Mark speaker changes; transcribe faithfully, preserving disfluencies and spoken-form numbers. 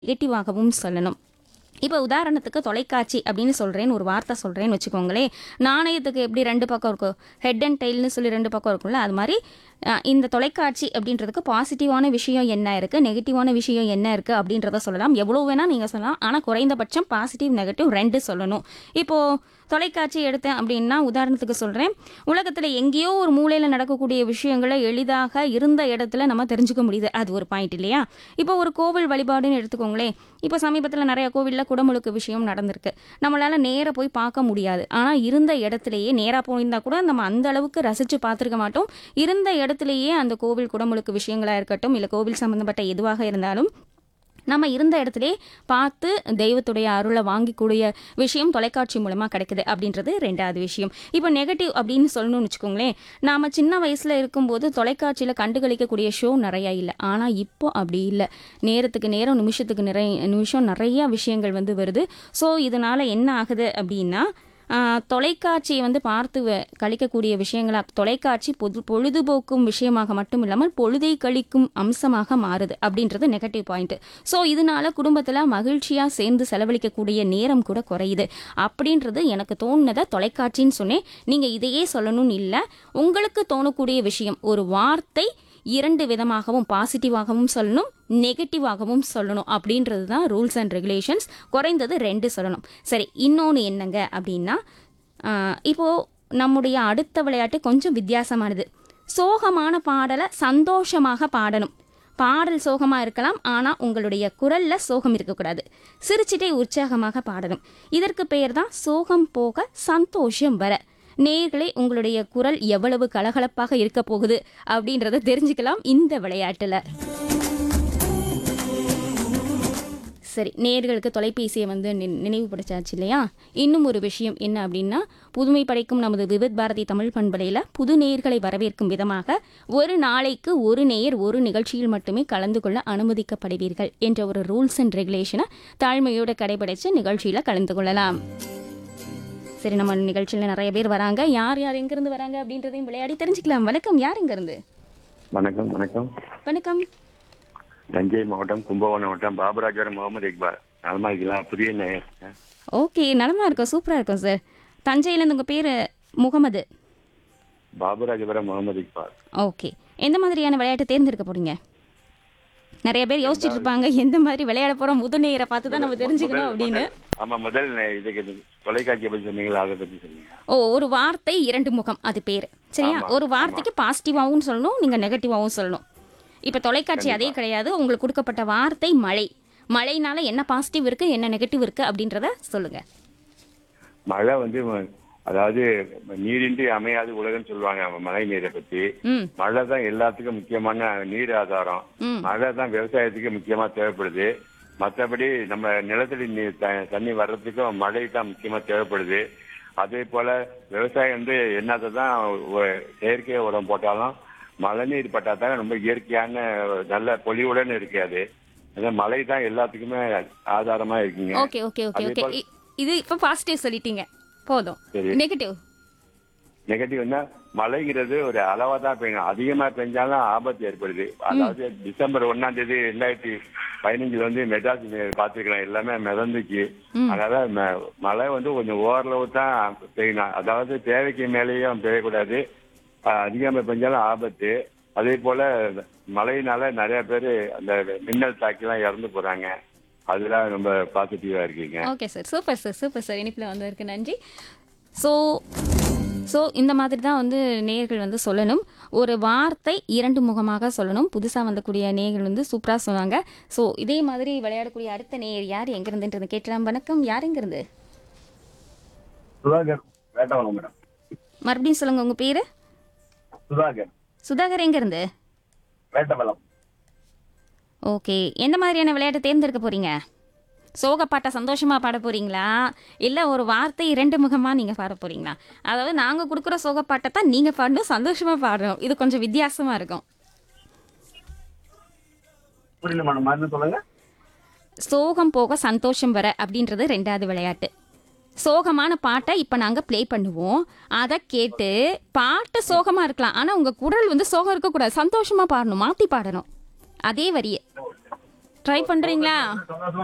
Speaker 1: நெகட்டிவாகவும் சொல்லணும். இப்போ உதாரணத்துக்கு தொலைக்காட்சி அப்படின்னு சொல்கிறேன்னு ஒரு வார்த்தை சொல்கிறேன்னு வச்சுக்கோங்களேன். நாணயத்துக்கு எப்படி ரெண்டு பக்கம் இருக்கும், ஹெட் அண்ட் டெய்ல்னு சொல்லி ரெண்டு பக்கம் இருக்கும்ல, அது மாதிரி அஹ், இந்த தொலைக்காட்சி அப்படின்றதுக்கு பாசிட்டிவான விஷயம் என்ன இருக்குது, நெகட்டிவான விஷயம் என்ன இருக்குது அப்படின்றத சொல்லலாம். எவ்வளோ வேணால் நீங்கள் சொல்லலாம், ஆனால் குறைந்தபட்சம் பாசிட்டிவ் நெகட்டிவ் ரெண்டு சொல்லணும். இப்போது தொலைக்காட்சி எடுத்தேன் அப்படின்னா உதாரணத்துக்கு சொல்கிறேன், உலகத்தில் எங்கேயோ ஒரு மூலையில் நடக்கக்கூடிய விஷயங்களை எளிதாக இருந்த இடத்துல நம்ம தெரிஞ்சுக்க முடியுது. அது ஒரு பாயிண்ட் இல்லையா? இப்போ ஒரு கோவில் வழிபாடுன்னு எடுத்துக்கோங்களேன். இப்போ சமீபத்தில் நிறைய கோவிலில் குடமுழுக்கு விஷயம் நடந்திருக்கு. நம்மளால் நேராக போய் பார்க்க முடியாது. ஆனால் இருந்த இடத்துலையே நேராக போயிருந்தா கூட நம்ம அந்த அளவுக்கு ரசித்து பார்த்துருக்க மாட்டோம். இருந்த இடத்துலையே அந்த கோவில் குடமுழுக்கு விஷயங்களாக இருக்கட்டும், இல்லை கோவில் சம்மந்தப்பட்ட எதுவாக இருந்தாலும் நம்ம இருந்த இடத்துல பார்த்து தெய்வத்துடைய அருளை வாங்கிக்கூடிய விஷயம் தொலைக்காட்சி மூலமாக கிடைக்குது அப்படின்றது ரெண்டாவது விஷயம். இப்போ நெகட்டிவ் அப்படின்னு சொல்லணும்னு வச்சுக்கோங்களேன், நாம் சின்ன வயசில் இருக்கும்போது தொலைக்காட்சியில் கண்டுகளிக்கக்கூடிய ஷோ நிறையா இல்லை. ஆனால் இப்போ அப்படி இல்லை. நேரத்துக்கு நேரம், நிமிஷத்துக்கு நிறைய நிமிஷம் நிறையா விஷயங்கள் வந்து வருது. ஸோ இதனால் என்ன ஆகுது அப்படின்னா, தொலைக்காட்சியை வந்து பார்த்து கழிக்கக்கூடிய விஷயங்களாக தொலைக்காட்சி பொது பொழுதுபோக்கும் விஷயமாக மட்டும் இல்லாமல் பொழுதை கழிக்கும் அம்சமாக மாறுது அப்படின்றது நெகட்டிவ் பாயிண்ட். ஸோ இதனால குடும்பத்தில் மகிழ்ச்சியாக சேர்ந்து செலவழிக்கக்கூடிய நேரம் கூட குறையுது அப்படின்றது எனக்கு தோணுனதை தொலைக்காட்சின்னு சொன்னேன். நீங்கள் இதையே சொல்லணும்னு இல்லை, உங்களுக்கு தோணக்கூடிய விஷயம் ஒரு வார்த்தை இரண்டு விதமாகவும் பாசிட்டிவாகவும் சொல்லணும், நெகட்டிவாகவும் சொல்லணும் அப்படின்றது தான் ரூல்ஸ் அண்ட் ரெகுலேஷன்ஸ். குறைந்தது ரெண்டு சொல்லணும். சரி, இன்னொன்று என்னங்க அப்படின்னா, இப்போது நம்முடைய அடுத்த விளையாட்டு கொஞ்சம் வித்தியாசமானது. சோகமான பாடலை சந்தோஷமாக பாடணும். பாடல் சோகமாக இருக்கலாம், ஆனால் உங்களுடைய குரலில் சோகம் இருக்கக்கூடாது. சிரிச்சிட்டே உற்சாகமாக பாடணும். இதற்கு பெயர் தான் சோகம் போக சந்தோஷம் வர. நேயர்களே, உங்களுடைய குரல் எவ்வளவு கலகலப்பாக இருக்க போகுது அப்படின்றத தெரிஞ்சுக்கலாம் இந்த விளையாட்டுல. சரி, நேயர்களுக்கு தொலைபேசியை வந்து நினைவுபடுத்தாச்சு இல்லையா? இன்னும் ஒரு விஷயம் என்ன அப்படின்னா, புதுமை படைக்கும் நமது விவித் பாரதி தமிழ் பண்பலையில் புது நேயர்களை வரவேற்கும் விதமாக ஒரு நாளைக்கு ஒரு நேயர் ஒரு நிகழ்ச்சியில் மட்டுமே கலந்து கொள்ள அனுமதிக்கப்படுவீர்கள் என்ற ஒரு ரூல்ஸ் அண்ட் ரெகுலேஷனை தாழ்மையோடு கடைபிடிச்சு நிகழ்ச்சியில் கலந்து கொள்ளலாம். சரி, நம்ம நிகழ்ச்சியில் நிறைய பேர் வராங்க. யார் யார் எங்கிருந்து வராங்க அப்படின்றதையும் விளையாடி தெரிஞ்சுக்கலாம். வணக்கம், யார் எங்கிருந்து?
Speaker 2: வணக்கம். வணக்கம்
Speaker 1: வணக்கம்.
Speaker 2: தஞ்சை மாவட்டம் கும்பகோணம் மாவட்டம் பாபராஜபுரம் முகமது இக்பால். நலமா இருக்கலாம்? புதிய நேயர்.
Speaker 1: ஓகே, நலமா இருக்கும், சூப்பரா இருக்கும் சார். தஞ்சையிலேருந்து உங்க பேரு முகமது?
Speaker 2: பாபராஜபுரம் முகமது இக்பால்.
Speaker 1: ஓகே, எந்த மாதிரியான விளையாட்டு தேர்ந்தெடுக்க போறீங்க? நிறைய பேர் யோசிச்சுட்டு இருப்பாங்க, எந்த மாதிரி விளையாட போறோம், முது நேயரை பார்த்து தான் நம்ம தெரிஞ்சுக்கணும் அப்படின்னு.
Speaker 2: ஆமா, முதல் இதுக்கு தொலைக்காட்சியை பற்றி சொன்னீங்களா, அதை பற்றி சொன்னீங்க.
Speaker 1: ஓ, ஒரு வார்த்தை இரண்டு முகம், அது பேரு சரியா? ஒரு வார்த்தைக்கு பாசிட்டிவாகவும் சொல்லணும், நீங்க நெகட்டிவாகவும் சொல்லணும். இப்ப தொலைக்காட்சி அதே கிடையாது. உங்களுக்கு கொடுக்கப்பட்ட வார்த்தை மழை. மழைனால என்ன பாசிட்டிவ் இருக்கு, என்ன நெகட்டிவ் இருக்கு அப்படின்றத சொல்லுங்க.
Speaker 2: மழை வந்து அதாவது நீரின்றி அமையாது உலகம்னு சொல்லுவாங்க மழை நீரை பத்தி. மழை தான் எல்லாத்துக்கும் முக்கியமான நீர் ஆதாரம். மழை தான் விவசாயத்துக்கு முக்கியமா தேவைப்படுது. மற்றபடி நம்ம நிலத்தடி நீர் தண்ணி வர்றதுக்கும் மழை தான் முக்கியமா தேவைப்படுது. அதே போல விவசாயம் வந்து என்னதான் செயற்கை உரம் போட்டாலும் மழை நீர் பட்டாதான் ரொம்ப இயற்கையான நல்ல பொலிவுடன் இருக்காது. அதான் மழை தான் எல்லாத்துக்குமே ஆதாரமா இருக்குங்க.
Speaker 1: ஓகே ஓகே ஓகே ஓகே இது இப்ப பாசிட்டிவ் சொல்லிட்டீங்க, போதும். நெகட்டிவ்
Speaker 2: நெகட்டிவ்னா மழைங்கிறது ஒரு அளவா தான் பெய்யும். அதிகமா பெஞ்சாலும் ஆபத்து ஏற்படுது. அதாவது டிசம்பர் ஒன்னாம் தேதி ரெண்டாயிரத்தி பதினஞ்சுல வந்து மெட்ராஸ் பாத்துக்கலாம், எல்லாமே மிதந்துச்சு. அதனால மழை வந்து கொஞ்சம் ஓரளவு தான் பெய்யணும். அதாவது தேவைக்கு மேலேயும் பெய்யக்கூடாது. அதிகமா பெஞ்சாலும் ஆபத்து. அதே போல மழையினால நிறைய பேர் அந்த மின்னல் தாக்கிலாம் இறந்து போறாங்க. அதெல்லாம் ரொம்ப பாசிட்டிவா இருக்கீங்க.
Speaker 1: Okay sir, super sir, super sir. இனிப்பில் வந்ததற்கு நன்றி. ஸோ ஸோ இந்த மாதிரி தான் வந்து நேயர்கள் வந்து சொல்லணும். ஒரு வார்த்தை இரண்டு முகமாக சொல்லணும். புதுசாக வந்தக்கூடிய நேயர்கள் வந்து சூப்பராக சொன்னாங்க. ஸோ இதே மாதிரி விளையாடக்கூடிய அடுத்த நேயர் யார் எங்கிருந்துன்றது கேட்கலாம். வணக்கம், யார் எங்கிருந்து?
Speaker 2: சுதாகர், வேட்டவலம் மேடம்.
Speaker 1: மறுபடியும் சொல்லுங்க உங்க பேரு.
Speaker 2: சுதாகர்.
Speaker 1: சுதாகர் எங்கிருந்து?
Speaker 2: வேட்டவலம்.
Speaker 1: ஓகே, எந்த மாதிரியான விளையாட்டு தேர்ந்தெடுக்க போறீங்க? சோக பாட்டை சந்தோஷமா பாட போறீங்களா, இல்லை ஒரு வார்த்தை இரண்டு முகமா நீங்க பாட போறீங்களா? அதாவது நாங்க கொடுக்குற சோக பாட்டை தான் நீங்க பாடணும், சந்தோஷமா பாடணும். இது கொஞ்சம் வித்தியாசமா இருக்கும். சோகம் போக சந்தோஷம் வர அப்படின்றது ரெண்டாவது விளையாட்டு. சோகமான பாட்டை இப்போ நாங்கள் ப்ளே பண்ணுவோம். அதை கேட்டு பாட்டு சோகமாக இருக்கலாம், ஆனால் உங்கள் குரல் வந்து சோகம் இருக்கக்கூடாது, சந்தோஷமாக பாடணும், மாற்றி பாடணும். அதே வரியை ட்ரை பண்றீங்களா?